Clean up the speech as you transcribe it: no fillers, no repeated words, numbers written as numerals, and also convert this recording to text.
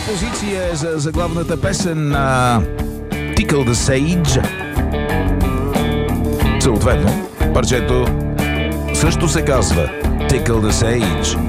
позиция е за заглавната песен на Tickle the Sage. Съответно, парчето също се казва Tickle the Sage.